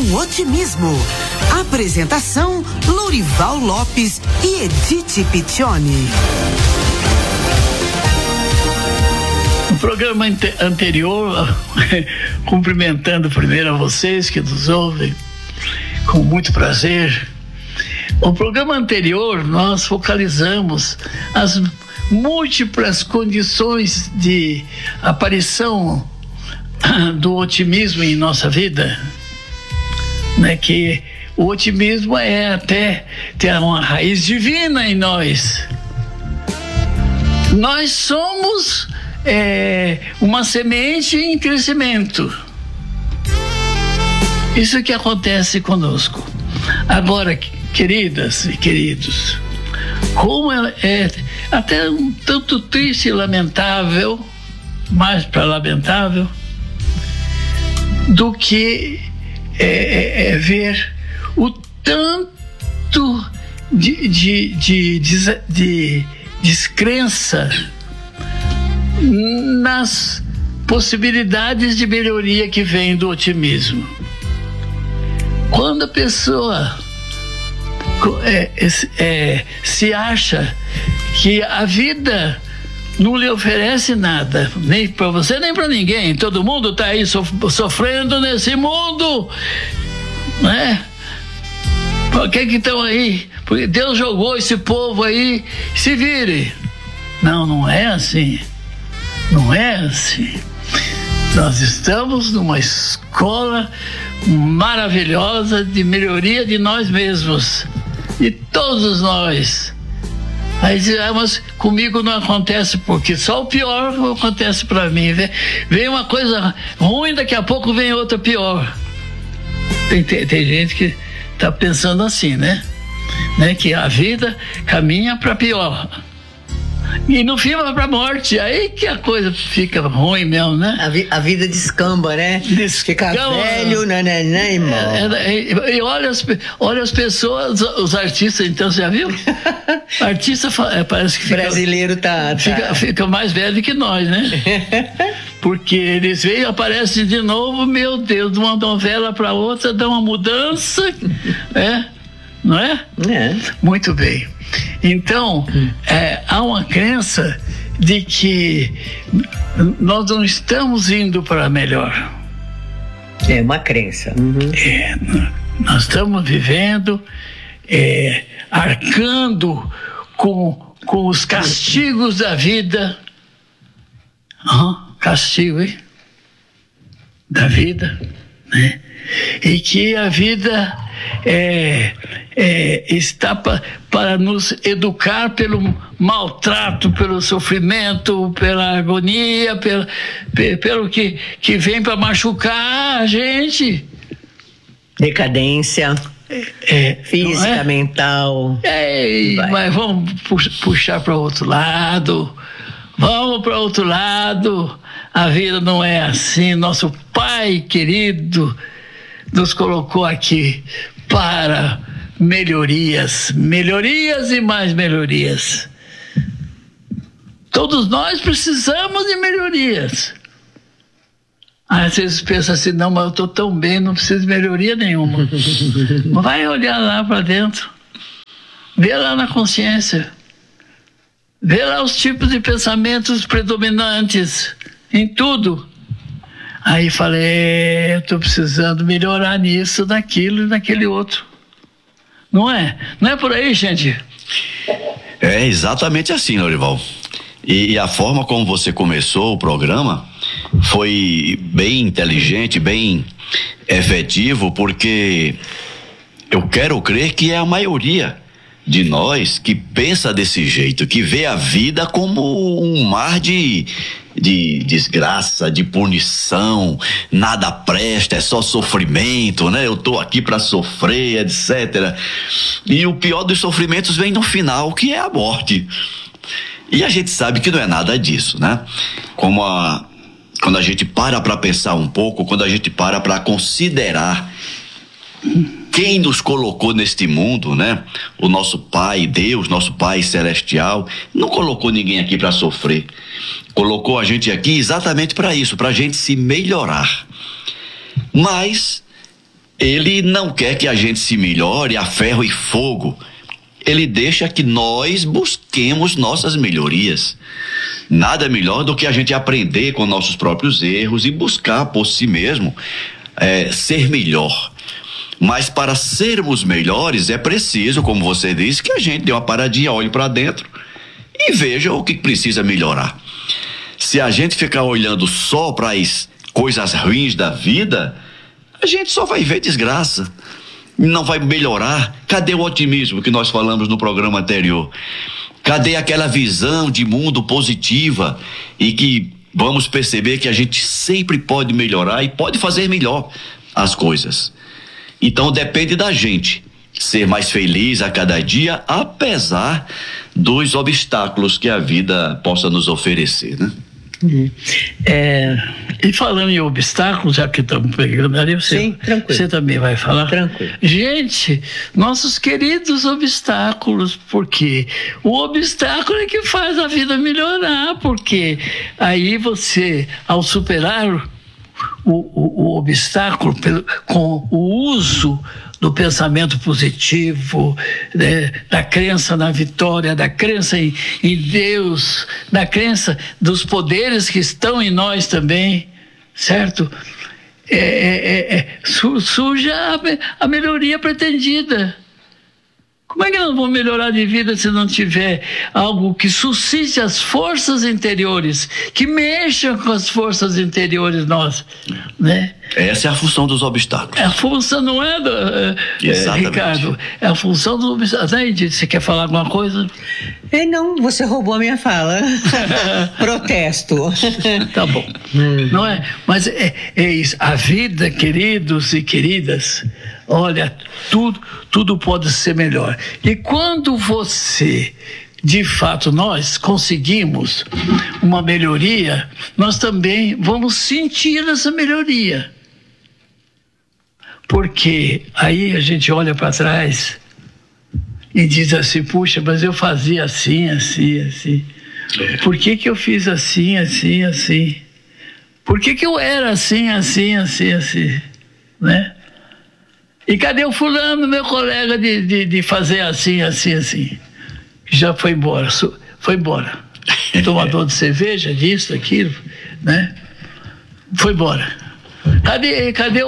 com otimismo. Apresentação: Lourival Lopes e Edith Piccioni. No programa anterior, cumprimentando primeiro a vocês que nos ouvem com muito prazer. No programa anterior, nós focalizamos as múltiplas condições de aparição do otimismo em nossa vida, né? Que o otimismo é até ter uma raiz divina em nós. Nós somos uma semente em crescimento. Isso que acontece conosco. Agora, queridas e queridos, como é até um tanto triste e lamentável, mais para lamentável, do que ver o tanto de descrença nas possibilidades de melhoria que vem do otimismo. Quando a pessoa se acha que a vida não lhe oferece nada, nem para você nem para ninguém, todo mundo está aí sofrendo nesse mundo, né? Por que estão aí? Porque Deus jogou esse povo aí, se vire. Não é assim. Não é assim. Nós estamos numa escola maravilhosa de melhoria de nós mesmos, de todos nós. Aí diz, mas comigo não acontece, porque só o pior acontece para mim. Vem uma coisa ruim, daqui a pouco vem outra pior. Tem gente que está pensando assim, né? Que a vida caminha para pior. E no fim vai pra morte. Aí que a coisa fica ruim mesmo, né? A vida descamba, né? Fica velho, nananã, e morre. E olha as pessoas, os artistas, então, você já viu? Artista parece que fica... Brasileiro fica mais velho que nós, né? Porque eles veem e aparecem de novo, meu Deus, de uma novela pra outra, dá uma mudança, não é? Muito bem. Então, há uma crença de que nós não estamos indo para melhor. É uma crença. Nós estamos vivendo, arcando com os castigos da vida. Castigo, hein? Da vida, né? E que a vida está para nos educar pelo maltrato, pelo sofrimento, pela agonia, pelo que vem para machucar a gente. Decadência física, mental. Mas vamos puxar para outro lado. Vamos para outro lado. A vida não é assim. Nosso Pai querido nos colocou aqui para melhorias e mais melhorias. Todos nós precisamos de melhorias. Às vezes pensa assim, não, mas eu estou tão bem, não preciso de melhoria nenhuma. Vai olhar lá para dentro, vê lá na consciência, vê lá os tipos de pensamentos predominantes em tudo. Aí falei, eu estou precisando melhorar nisso, naquilo e naquele outro. Não é? Não é por aí, gente? É exatamente assim, Lourival. E a forma como você começou o programa foi bem inteligente, bem efetivo, porque eu quero crer que é a maioria de nós que pensa desse jeito, que vê a vida como um mar de desgraça, de punição, nada presta, é só sofrimento, né? Eu tô aqui para sofrer, etc. E o pior dos sofrimentos vem no final, que é a morte. E a gente sabe que não é nada disso, né? Quando a gente para pensar um pouco, quando a gente para considerar quem nos colocou neste mundo, né? O nosso Pai, Deus, nosso Pai Celestial, não colocou ninguém aqui para sofrer. Colocou a gente aqui exatamente para isso, para a gente se melhorar. Mas ele não quer que a gente se melhore a ferro e fogo. Ele deixa que nós busquemos nossas melhorias. Nada melhor do que a gente aprender com nossos próprios erros e buscar por si mesmo ser melhor. Mas para sermos melhores é preciso, como você disse, que a gente dê uma paradinha, olhe para dentro e veja o que precisa melhorar. Se a gente ficar olhando só para as coisas ruins da vida, a gente só vai ver desgraça, não vai melhorar. Cadê o otimismo que nós falamos no programa anterior? Cadê aquela visão de mundo positiva e que vamos perceber que a gente sempre pode melhorar e pode fazer melhor as coisas? Então depende da gente ser mais feliz a cada dia, apesar dos obstáculos que a vida possa nos oferecer, né? E falando em obstáculos, já que estamos pegando ali, você também vai falar? Tranquilo. Gente, nossos queridos obstáculos, porque o obstáculo é que faz a vida melhorar, porque aí você, ao superar o obstáculo com o uso do pensamento positivo, da crença na vitória, da crença em Deus, da crença dos poderes que estão em nós também, certo? Surge a melhoria pretendida. Como é que nós vamos melhorar de vida se não tiver algo que suscite as forças interiores, que mexa com as forças interiores nossas, né? Essa é a função dos obstáculos. A função não é Ricardo, é a função dos obstáculos. Edith, você quer falar alguma coisa? Não, você roubou a minha fala. Protesto. Tá bom. Não é? Mas é isso. A vida, queridos e queridas, olha, tudo pode ser melhor. E quando você, de fato, nós conseguimos uma melhoria, nós também vamos sentir essa melhoria. Porque aí a gente olha para trás e diz assim, puxa, mas eu fazia assim, assim, assim. Por que eu fiz assim, assim, assim? Por que eu era assim, assim, assim, assim? Né? E cadê o fulano, meu colega, de fazer assim, assim, assim? Já foi embora, Tomador de cerveja, disso, daquilo, né? Foi embora. Cadê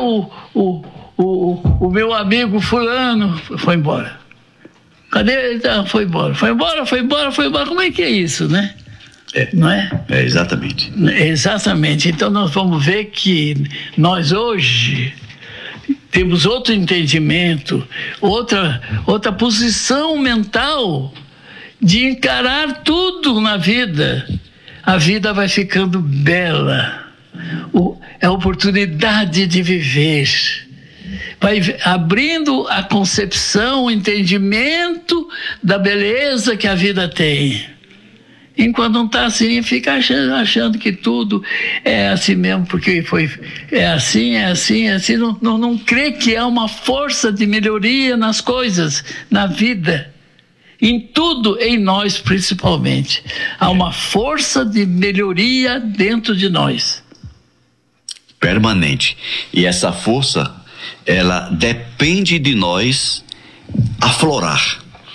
o meu amigo fulano? Foi embora. Cadê? Foi embora. Como é que é isso, né? Não é? Exatamente. Exatamente. Então nós vamos ver que nós hoje temos outro entendimento, outra posição mental de encarar tudo na vida. A vida vai ficando bela. É a oportunidade de viver. Vai abrindo a concepção, o entendimento da beleza que a vida tem. Enquanto não está assim, fica achando que tudo é assim mesmo, porque é assim, não crê que há uma força de melhoria nas coisas, na vida, em tudo, em nós principalmente. Há uma força de melhoria dentro de nós. Permanente. E essa força, ela depende de nós aflorar.